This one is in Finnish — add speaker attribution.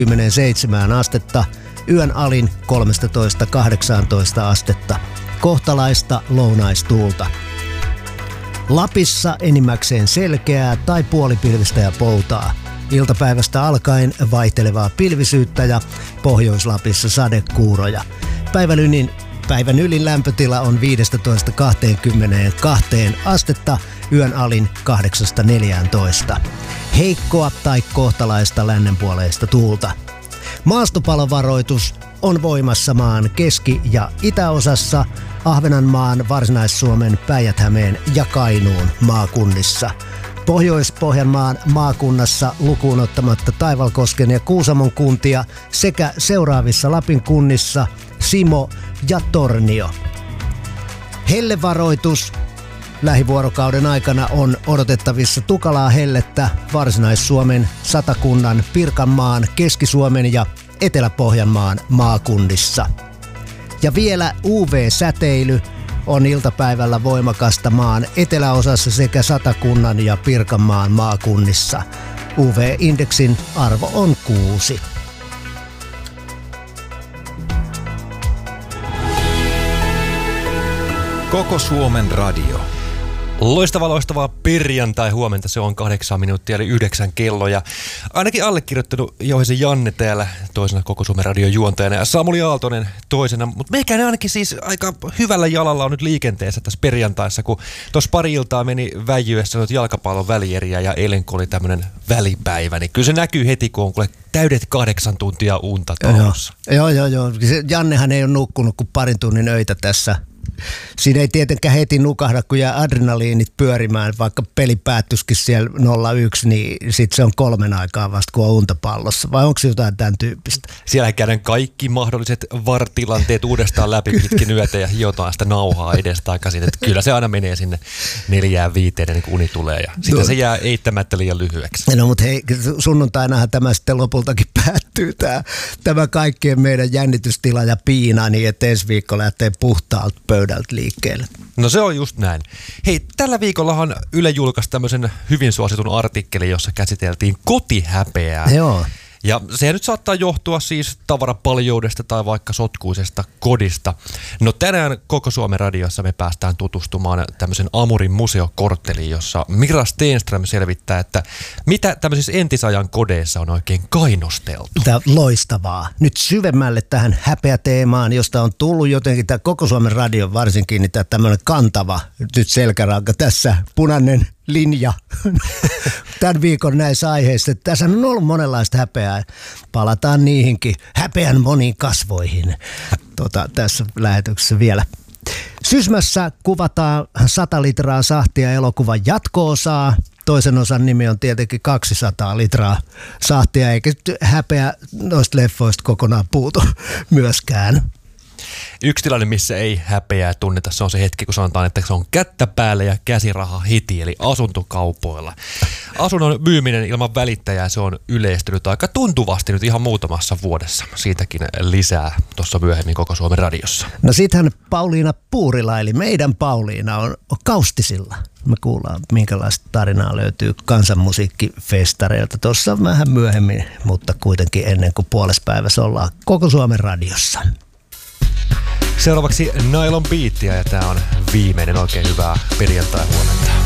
Speaker 1: 27 astetta, yön alin 13-18 astetta. Kohtalaista lounaistuulta. Lapissa enimmäkseen selkeää tai puolipilvistä ja poutaa. Iltapäivästä alkaen vaihtelevaa pilvisyyttä ja Pohjois-Lapissa sadekuuroja. Päivän ylin lämpötila on 15-22 astetta, yön alin 8-14. Heikkoa tai kohtalaista lännenpuoleista tuulta. Maastopalovaroitus on voimassa maan keski- ja itäosassa, Ahvenanmaan, Varsinais-Suomen, Päijät-Hämeen ja Kainuun maakunnissa. Pohjois-Pohjanmaan maakunnassa lukuun ottamatta Taivalkosken ja Kuusamon kuntia sekä seuraavissa Lapin kunnissa Simo ja Tornio. Hellevaroitus. Lähivuorokauden aikana on odotettavissa tukalaa hellettä Varsinais-Suomen, Satakunnan, Pirkanmaan, Keski-Suomen ja Etelä-Pohjanmaan maakunnissa. Ja vielä UV-säteily on iltapäivällä voimakasta maan eteläosassa sekä Satakunnan ja Pirkanmaan maakunnissa. UV-indeksin arvo on 6.
Speaker 2: Koko Suomen radio. Loistavaa perjantai-huomenta, se on 8 minuuttia eli 9 kello ja ainakin allekirjoittanut Jouhisen Janne täällä toisena Koko Suomen radion juontajana ja Samuli Aaltonen toisena, mutta meikäinen ainakin siis aika hyvällä jalalla on nyt liikenteessä tässä perjantaissa, kun tuossa pari iltaa meni väijyessä jalkapallon välieriä ja eilen kun oli tämmöinen välipäivä, niin kyllä se näkyy heti, kun on kuule täydet 8 tuntia unta taulussa.
Speaker 1: Joo. Jannehan ei ole nukkunut kuin parin tunnin öitä tässä. Siinä ei tietenkään heti nukahda, kun jää adrenaliinit pyörimään, vaikka peli päättyisikin siellä 0-1, niin sitten se on 3 aikaa vasta, kun on untapallossa. Vai onko se jotain tämän tyyppistä?
Speaker 2: Siellä käydään kaikki mahdolliset VAR-tilanteet uudestaan läpi pitkin yötä ja hiotaan sitä nauhaa edestakaisin. Että kyllä se aina menee sinne 4-5, niin kun uni tulee ja sitten se jää eittämättä liian lyhyeksi.
Speaker 1: No mutta hei, sunnuntainahan tämä sitten lopultakin päättyy, tämä kaikkien meidän jännitystila ja piina, niin että ensi viikko lähtee puhtaalta pöydältä liikkeelle.
Speaker 2: No se on just näin. Hei, tällä viikollahan Yle julkaisi tämmöisen hyvin suositun artikkelin, jossa käsiteltiin kotihäpeää.
Speaker 1: Joo.
Speaker 2: Ja se nyt saattaa johtua siis tavarapaljoudesta tai vaikka sotkuisesta kodista. No tänään Koko Suomen radiossa me päästään tutustumaan tämmöisen Amurin museokortteliin, jossa Mira Stenström selvittää, että mitä tämmöisissä entisajan kodeissa on oikein kainosteltu.
Speaker 1: Tämä on loistavaa. Nyt syvemmälle tähän häpeäteemaan, josta on tullut jotenkin tämä Koko Suomen radio varsinkin, niin tämä tämmöinen kantava nyt selkäranka tässä, punainen linja tämän viikon näissä aiheissa. Tässä on ollut monenlaista häpeää. Palataan niihinkin häpeän moniin kasvoihin tässä lähetyksessä vielä. Sysmässä kuvataan 100 litraa sahtia elokuvan jatko-osaa. Toisen osan nimi on tietenkin 200 litraa sahtia, eikä häpeä noista leffoista kokonaan puutu myöskään.
Speaker 2: Yksi tilanne, missä ei häpeää tunneta, se on se hetki, kun sanotaan, että se on kättä päälle ja käsiraha hiti, eli asuntokaupoilla. Asunnon myyminen ilman välittäjää, se on yleistynyt aika tuntuvasti nyt ihan muutamassa vuodessa. Siitäkin lisää tuossa myöhemmin Koko Suomen radiossa.
Speaker 1: No sittenhän Pauliina Puurila, eli meidän Pauliina, on Kaustisilla. Me kuullaan, minkälaista tarinaa löytyy kansanmusiikkifestareilta tuossa vähän myöhemmin, mutta kuitenkin ennen kuin puolespäivässä ollaan Koko Suomen radiossa.
Speaker 2: Seuraavaksi Nylon Beatia ja tää on viimeinen oikein hyvää perjantai-huomenta.